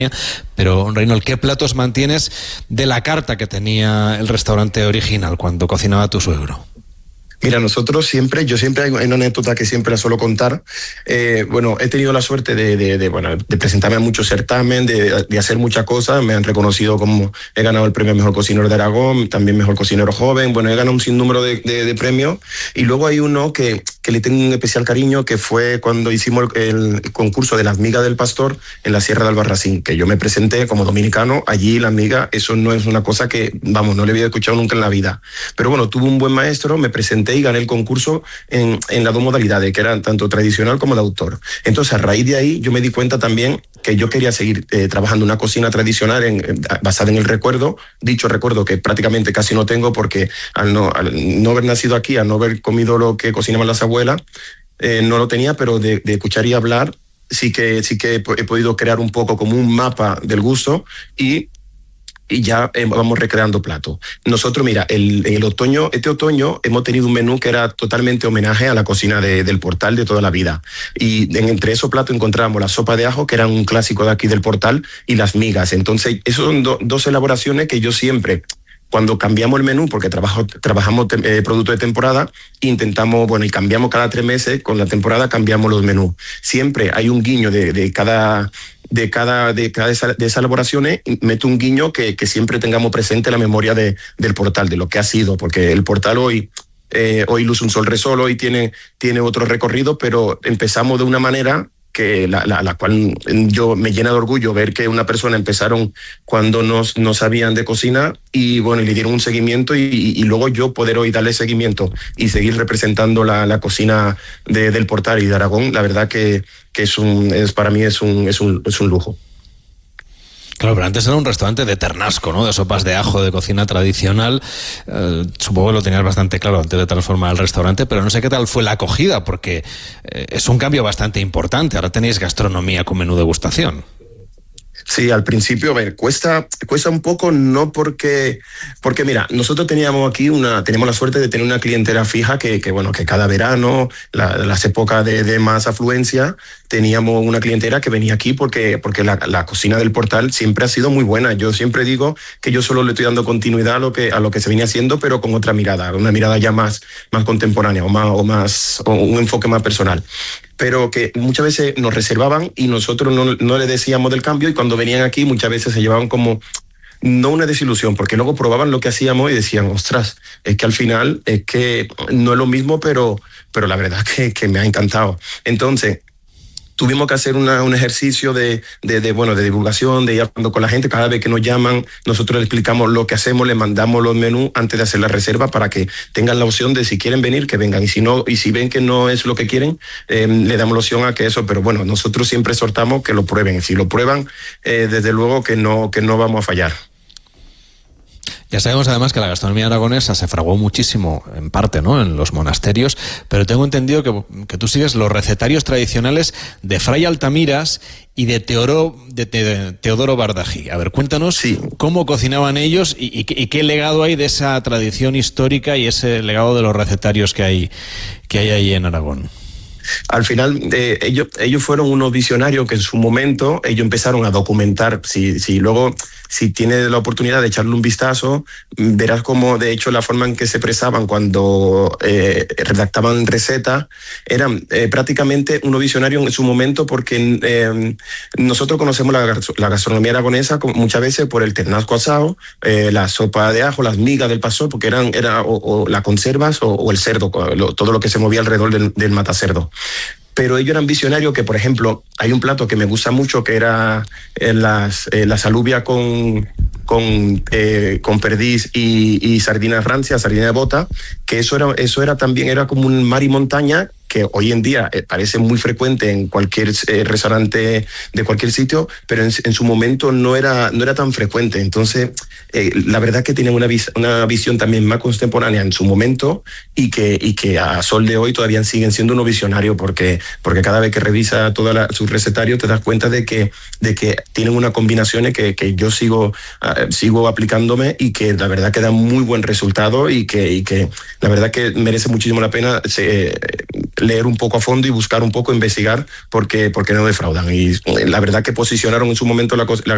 Pero, Reynol, ¿qué platos mantienes de la carta que tenía el restaurante original cuando cocinaba tu suegro? Mira, yo siempre hay una anécdota que siempre la suelo contar. He tenido la suerte de presentarme a muchos certámenes, de hacer muchas cosas. Me han reconocido como he ganado el premio Mejor Cocinero de Aragón, también Mejor Cocinero Joven. Bueno, he ganado un sinnúmero de premios. Y luego hay uno que le tengo un especial cariño, que fue cuando hicimos el concurso de las migas del pastor en la Sierra de Albarracín, que yo me presenté como dominicano. Allí las migas, eso no es una cosa que, no le había escuchado nunca en la vida. Pero bueno, tuve un buen maestro, me presenté y gané el concurso en las dos modalidades, que eran tanto tradicional como de autor. Entonces, a raíz de ahí, yo me di cuenta también que yo quería seguir trabajando una cocina tradicional basada en el recuerdo, dicho recuerdo que prácticamente casi no tengo, porque al no haber nacido aquí, al no haber comido lo que cocinaban las abuelas, no lo tenía, pero de escuchar y hablar sí que he podido crear un poco como un mapa del gusto y ya vamos recreando platos. Nosotros, mira, este otoño hemos tenido un menú que era totalmente homenaje a la cocina del Portal de toda la vida. Y entre esos platos encontramos la sopa de ajo, que era un clásico de aquí del Portal, y las migas. Entonces, esos son dos elaboraciones que yo siempre, cuando cambiamos el menú, porque trabajamos productos de temporada, intentamos, y cambiamos cada 3 meses, con la temporada cambiamos los menús. Siempre hay un guiño de cada de esas elaboraciones, meto un guiño que siempre tengamos presente la memoria del Portal, de lo que ha sido, porque el Portal hoy luce un sol resol, hoy tiene otro recorrido, pero empezamos de una manera que la cual yo me llena de orgullo ver que una persona empezaron cuando no sabían de cocina y le dieron un seguimiento y luego yo poder hoy darle seguimiento y seguir representando la cocina del Portal y de Aragón. La verdad que para mí es un lujo. Claro, pero antes era un restaurante de ternasco, ¿no? De sopas de ajo, de cocina tradicional. Supongo que lo tenías bastante claro antes de transformar el restaurante, pero no sé qué tal fue la acogida, porque es un cambio bastante importante. Ahora tenéis gastronomía con menú degustación. Sí, al principio, cuesta un poco, no porque mira, nosotros tenemos la suerte de tener una clientela fija que cada verano, las épocas de más afluencia, teníamos una clientela que venía aquí porque la cocina del Portal siempre ha sido muy buena. Yo siempre digo que yo solo le estoy dando continuidad a lo que se venía haciendo, pero con otra mirada, una mirada ya más contemporánea o un enfoque más personal. Pero que muchas veces nos reservaban y nosotros no le decíamos del cambio, y cuando venían aquí muchas veces se llevaban como, no una desilusión, porque luego probaban lo que hacíamos y decían, ostras, es que al final es que no es lo mismo, pero la verdad que me ha encantado. Entonces, tuvimos que hacer un ejercicio de divulgación, de ir hablando con la gente. Cada vez que nos llaman, nosotros les explicamos lo que hacemos, les mandamos los menús antes de hacer la reserva para que tengan la opción de, si quieren venir, que vengan. Y si ven que no es lo que quieren, le damos la opción a que eso. Pero nosotros siempre exhortamos que lo prueben. Si lo prueban, desde luego que no vamos a fallar. Ya sabemos además que la gastronomía aragonesa se fraguó muchísimo, en parte, ¿no?, en los monasterios, pero tengo entendido que tú sigues los recetarios tradicionales de Fray Altamiras y de Teodoro Bardají. A ver, cuéntanos cómo cocinaban ellos y qué legado hay de esa tradición histórica y ese legado de los recetarios que hay ahí en Aragón. Al final, ellos fueron unos visionarios que en su momento ellos empezaron a documentar. Si tienes la oportunidad de echarle un vistazo, verás cómo, de hecho, la forma en que se expresaban cuando redactaban recetas eran prácticamente unos visionarios en su momento, porque nosotros conocemos la gastronomía aragonesa muchas veces por el ternasco asado, la sopa de ajo, las migas del pastor, porque era o las conservas o el cerdo, todo lo que se movía alrededor del matacerdo. Pero ellos eran visionarios que, por ejemplo, hay un plato que me gusta mucho que era las alubias con perdiz y sardinas rancias, sardina de bota, que eso era también como un mar y montaña, que hoy en día parece muy frecuente en cualquier restaurante de cualquier sitio, pero en su momento no era tan frecuente. Entonces, la verdad que tienen una visión también más contemporánea en su momento y que a sol de hoy todavía siguen siendo unos visionarios, porque cada vez que revisa su recetario te das cuenta de que tienen unas combinaciones que yo sigo aplicándome y que la verdad que dan muy buen resultado y que la verdad que merece muchísimo la pena leer un poco a fondo y buscar un poco, investigar, porque no defraudan. Y la verdad que posicionaron en su momento la